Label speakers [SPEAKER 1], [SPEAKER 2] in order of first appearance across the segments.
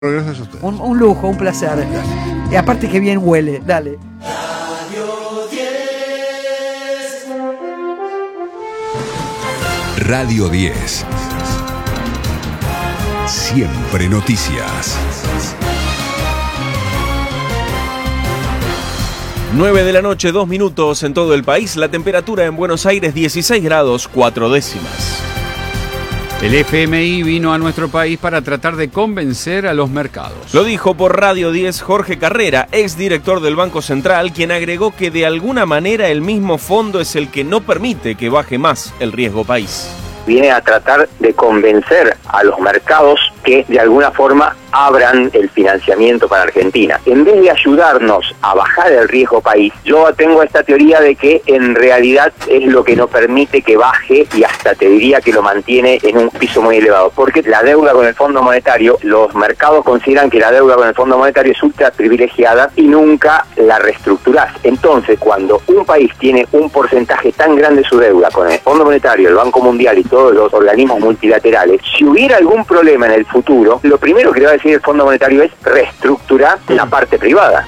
[SPEAKER 1] Gracias a usted.
[SPEAKER 2] Un lujo, un placer. Y aparte que bien huele, dale.
[SPEAKER 3] Radio 10. Siempre noticias.
[SPEAKER 4] 9 de la noche, 2 minutos en todo el país. La temperatura en Buenos Aires 16 grados 4 décimas.
[SPEAKER 5] El FMI vino a nuestro país para tratar de convencer a los mercados.
[SPEAKER 4] Lo dijo por Radio 10 Jorge Carrera, exdirector del Banco Central, quien agregó que de alguna manera el mismo fondo es el que no permite que baje más el riesgo país.
[SPEAKER 6] Viene a tratar de convencer a los mercados que de alguna forma abran el financiamiento para Argentina. En vez de ayudarnos a bajar el riesgo país, yo tengo esta teoría de que en realidad es lo que no permite que baje y hasta te diría que lo mantiene en un piso muy elevado. Porque la deuda con el Fondo Monetario, los mercados consideran que la deuda con el Fondo Monetario es ultra privilegiada y nunca la reestructurás. Entonces, cuando un país tiene un porcentaje tan grande de su deuda con el Fondo Monetario, el Banco Mundial y todos los organismos multilaterales, si hubiera algún problema en el futuro, lo primero que le va a decir el Fondo Monetario es reestructurar la parte privada.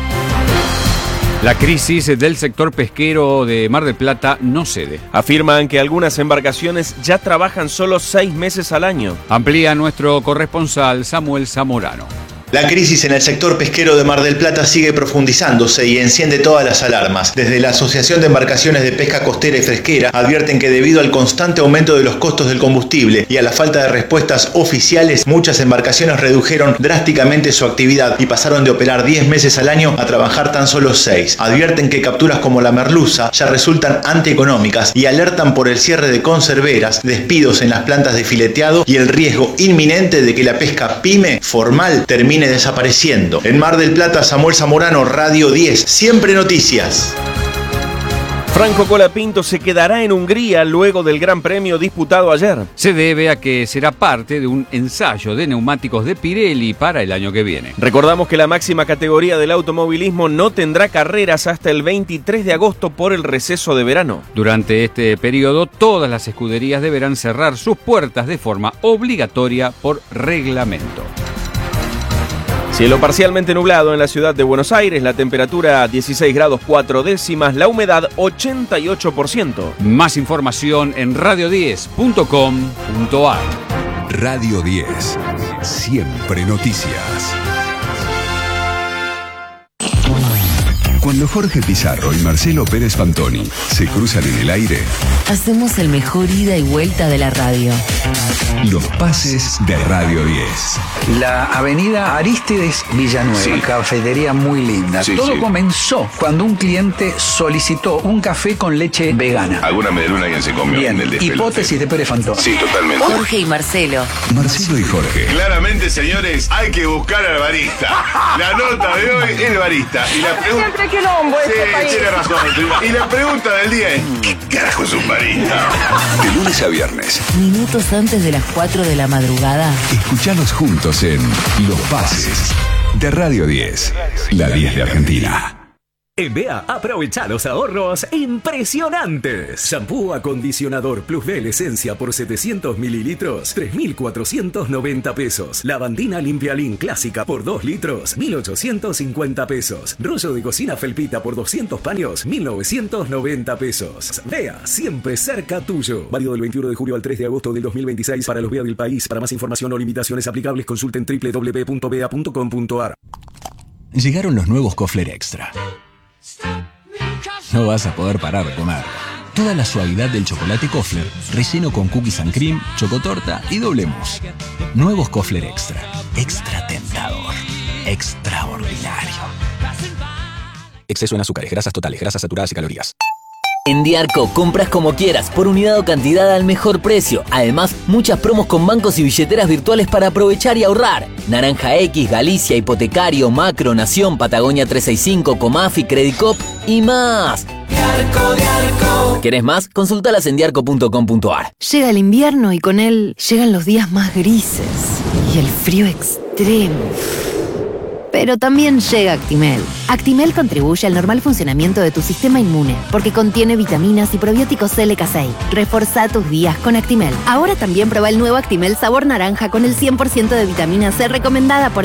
[SPEAKER 5] La crisis del sector pesquero de Mar del Plata no cede.
[SPEAKER 4] Afirman que algunas embarcaciones ya trabajan solo 6 meses al año.
[SPEAKER 5] Amplía nuestro corresponsal Samuel Zamorano.
[SPEAKER 7] La crisis en el sector pesquero de Mar del Plata sigue profundizándose y enciende todas las alarmas. Desde la Asociación de Embarcaciones de Pesca Costera y Fresquera advierten que debido al constante aumento de los costos del combustible y a la falta de respuestas oficiales, muchas embarcaciones redujeron drásticamente su actividad y pasaron de operar 10 meses al año a trabajar tan solo 6. Advierten que capturas como la merluza ya resultan antieconómicas y alertan por el cierre de conserveras, despidos en las plantas de fileteado y el riesgo inminente de que la pesca pyme formal termine desapareciendo. En Mar del Plata, Samuel Zamorano, Radio 10, Siempre Noticias.
[SPEAKER 4] Franco Colapinto se quedará en Hungría luego del Gran Premio disputado ayer.
[SPEAKER 5] Se debe a que será parte de un ensayo de neumáticos de Pirelli para el año que viene.
[SPEAKER 4] Recordamos que la máxima categoría del automovilismo no tendrá carreras hasta el 23 de agosto por el receso de verano.
[SPEAKER 5] Durante este periodo, todas las escuderías deberán cerrar sus puertas de forma obligatoria por reglamento.
[SPEAKER 4] Cielo parcialmente nublado en la ciudad de Buenos Aires, la temperatura 16 grados 4 décimas, la humedad 88%.
[SPEAKER 5] Más información en radio10.com.ar.
[SPEAKER 3] Radio 10. Siempre noticias. Cuando Jorge Pizarro y Marcelo Pérez Fantoni se cruzan en el aire,
[SPEAKER 8] hacemos el mejor ida y vuelta de la radio.
[SPEAKER 3] Los pases de Radio 10.
[SPEAKER 9] La avenida Arístides Villanueva, sí. Cafetería muy linda. Sí, todo comenzó cuando un cliente solicitó un café con leche vegana.
[SPEAKER 10] Alguna medialuna que se comió.
[SPEAKER 9] Bien,
[SPEAKER 10] en el
[SPEAKER 9] hipótesis de Pérez Fantoni.
[SPEAKER 10] Sí, totalmente.
[SPEAKER 8] Jorge y Marcelo.
[SPEAKER 3] Marcelo y Jorge.
[SPEAKER 10] Claramente, señores, hay que buscar al barista. La nota de hoy es el barista. Y la pregunta...
[SPEAKER 11] Siempre quilombo este país.
[SPEAKER 10] Tiene razón. Y la pregunta del día es, ¿qué carajo es un barista?
[SPEAKER 3] De lunes a viernes.
[SPEAKER 8] Minutos antes de las 4 de la madrugada.
[SPEAKER 3] Escuchanos juntos en Los Pases de Radio 10. La 10 de Argentina.
[SPEAKER 12] En BEA, aprovecha los ahorros impresionantes. Shampoo acondicionador Plus Bel Esencia por 700 mililitros, 3.490 pesos. Lavandina Limpialín Clásica por 2 litros, 1.850 pesos. Rollo de cocina Felpita por 200 paños, 1.990 pesos. BEA, siempre cerca tuyo. Válido del 21 de julio al 3 de agosto del 2026 para los BEA del país. Para más información o limitaciones aplicables, consulten www.bea.com.ar.
[SPEAKER 13] Llegaron los nuevos Kofler Extra. No vas a poder parar de comer. Toda la suavidad del chocolate Kofler, relleno con cookies and cream, chocotorta y doble mousse. Nuevos Kofler Extra. Extra tentador. Extraordinario. Exceso en azúcares, grasas totales, grasas saturadas y calorías.
[SPEAKER 14] En Diarco, compras como quieras, por unidad o cantidad al mejor precio. Además, muchas promos con bancos y billeteras virtuales para aprovechar y ahorrar. Naranja X, Galicia, Hipotecario, Macro, Nación, Patagonia 365, Comafi, Credicop y más. Diarco. ¿Querés más? Consultalas en diarco.com.ar.
[SPEAKER 8] Llega el invierno y con él llegan los días más grises y el frío extremo. Pero también llega Actimel. Actimel contribuye al normal funcionamiento de tu sistema inmune porque contiene vitaminas y probióticos LK6. Reforzá tus días con Actimel. Ahora también probá el nuevo Actimel sabor naranja con el 100% de vitamina C recomendada por